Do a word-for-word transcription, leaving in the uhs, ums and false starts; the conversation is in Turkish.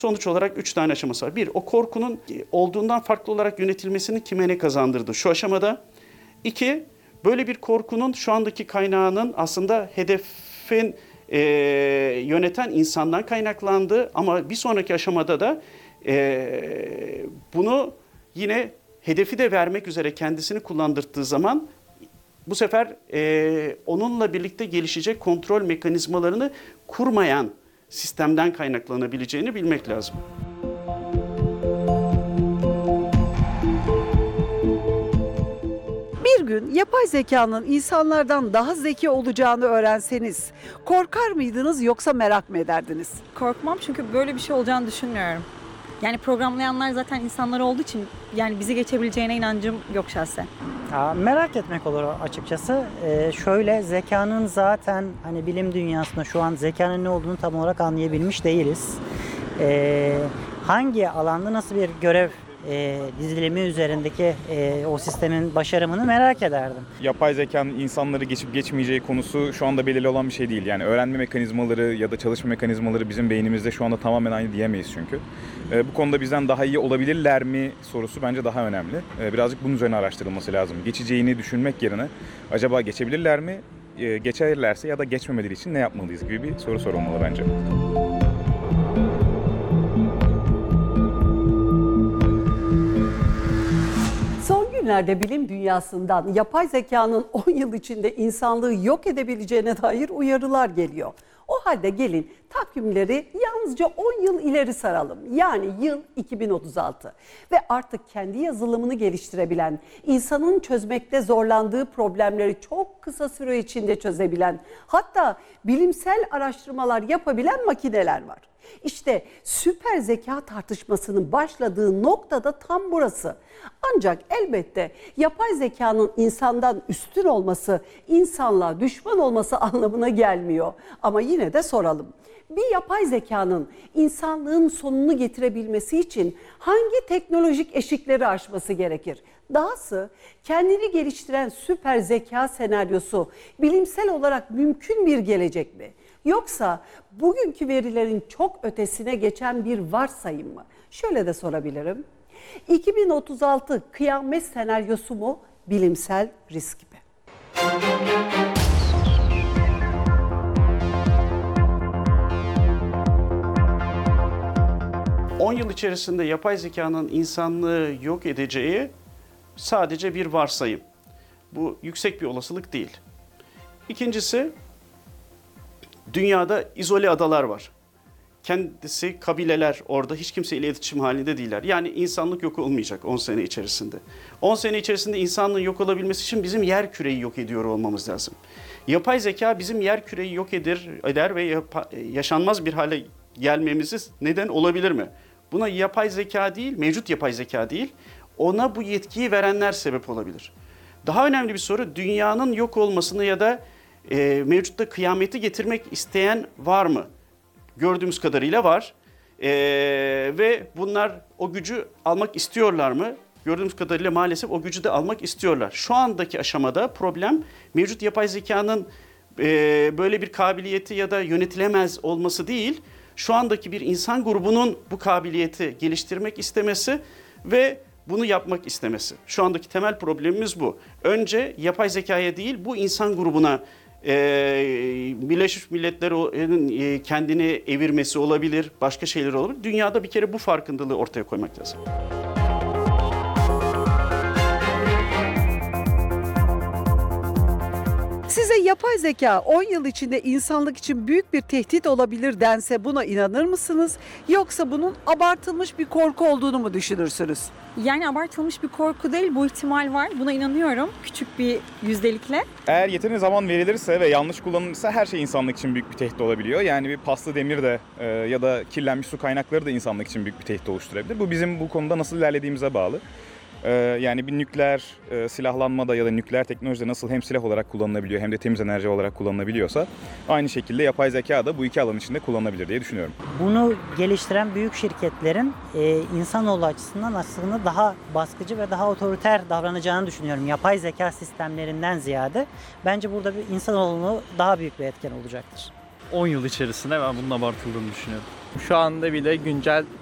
Sonuç olarak üç tane aşaması var. Bir, o korkunun olduğundan farklı olarak yönetilmesini kime ne kazandırdı şu aşamada. İki, böyle bir korkunun şu andaki kaynağının aslında hedefin e, yöneten insandan kaynaklandığı ama bir sonraki aşamada da e, bunu yine hedefi de vermek üzere kendisini kullandırdığı zaman bu sefer e, onunla birlikte gelişecek kontrol mekanizmalarını kurmayan sistemden kaynaklanabileceğini bilmek lazım. Bir gün yapay zekanın insanlardan daha zeki olacağını öğrenseniz korkar mıydınız yoksa merak mı ederdiniz? Korkmam çünkü böyle bir şey olacağını düşünmüyorum. Yani programlayanlar zaten insanlar olduğu için yani bizi geçebileceğine inancım yok şahsen. Ya, merak etmek olur açıkçası. Ee, şöyle zekanın zaten hani bilim dünyasında şu an zekanın ne olduğunu tam olarak anlayabilmiş değiliz. Ee, hangi alanda nasıl bir görev e, dizilimi üzerindeki e, o sistemin başarımını merak ederdim. Yapay zekanın insanları geçip geçmeyeceği konusu şu anda belirli olan bir şey değil. Yani öğrenme mekanizmaları ya da çalışma mekanizmaları bizim beynimizde şu anda tamamen aynı diyemeyiz çünkü. E, bu konuda bizden daha iyi olabilirler mi sorusu bence daha önemli. E, birazcık bunun üzerine araştırılması lazım. Geçeceğini düşünmek yerine acaba geçebilirler mi? E, geçerlerse ya da geçmemeleri için ne yapmalıyız gibi bir soru sorulmalı bence. Son günlerde bilim dünyasından yapay zekanın on yıl içinde insanlığı yok edebileceğine dair uyarılar geliyor. O halde gelin takvimleri yalnızca on yıl ileri saralım. Yani yıl iki bin otuz altı ve artık kendi yazılımını geliştirebilen, insanın çözmekte zorlandığı problemleri çok kısa süre içinde çözebilen, hatta bilimsel araştırmalar yapabilen makineler var. İşte süper zeka tartışmasının başladığı nokta da tam burası. Ancak elbette yapay zekanın insandan üstün olması, insanlığa düşman olması anlamına gelmiyor. Ama yine de soralım. Bir yapay zekanın insanlığın sonunu getirebilmesi için hangi teknolojik eşikleri aşması gerekir? Dahası kendini geliştiren süper zeka senaryosu bilimsel olarak mümkün bir gelecek mi? Yoksa bugünkü verilerin çok ötesine geçen bir varsayım mı? Şöyle de sorabilirim. iki bin otuz altı kıyamet senaryosu mu, bilimsel risk mi? on yıl içerisinde yapay zekanın insanlığı yok edeceği sadece bir varsayım. Bu yüksek bir olasılık değil. İkincisi, dünyada izole adalar var. Kendisi kabileler orada hiç kimseyle iletişim halinde değiller. Yani insanlık yok olmayacak on sene içerisinde. on sene içerisinde insanlığın yok olabilmesi için bizim yer küreyi yok ediyor olmamız lazım. Yapay zeka bizim yer küreyi yok eder, eder ve yapa, yaşanmaz bir hale gelmemizi neden olabilir mi? Buna yapay zeka değil, mevcut yapay zeka değil, ona bu yetkiyi verenler sebep olabilir. Daha önemli bir soru, dünyanın yok olmasını ya da e, mevcutta kıyameti getirmek isteyen var mı? Gördüğümüz kadarıyla var. E, ve bunlar o gücü almak istiyorlar mı? Gördüğümüz kadarıyla maalesef o gücü de almak istiyorlar. Şu andaki aşamada problem mevcut yapay zekanın e, böyle bir kabiliyeti ya da yönetilemez olması değil, şu andaki bir insan grubunun bu kabiliyeti geliştirmek istemesi ve bunu yapmak istemesi. Şu andaki temel problemimiz bu. Önce yapay zekaya değil, bu insan grubuna e, Birleşmiş Milletler'in e, kendini evirmesi olabilir, başka şeyler olabilir. Dünyada bir kere bu farkındalığı ortaya koymak lazım. Size yapay zeka on yıl içinde insanlık için büyük bir tehdit olabilir dense buna inanır mısınız? Yoksa bunun abartılmış bir korku olduğunu mu düşünürsünüz? Yani abartılmış bir korku değil, bu ihtimal var. Buna inanıyorum küçük bir yüzdelikle. Eğer yeterince zaman verilirse ve yanlış kullanılırsa her şey insanlık için büyük bir tehdit olabiliyor. Yani bir paslı demir de e, ya da kirlenmiş su kaynakları da insanlık için büyük bir tehdit oluşturabilir. Bu bizim bu konuda nasıl ilerlediğimize bağlı. Ee, yani bir nükleer e, silahlanmada ya da nükleer teknolojide nasıl hem silah olarak kullanılabiliyor hem de temiz enerji olarak kullanılabiliyorsa aynı şekilde yapay zeka da bu iki alan içinde kullanılabilir diye düşünüyorum. Bunu geliştiren büyük şirketlerin e, insanoğlu açısından aslında daha baskıcı ve daha otoriter davranacağını düşünüyorum. Yapay zeka sistemlerinden ziyade bence burada bir insanoğlunu daha büyük bir etken olacaktır. on yıl içerisinde ben bunun abartıldığını düşünüyorum. Şu anda bile güncel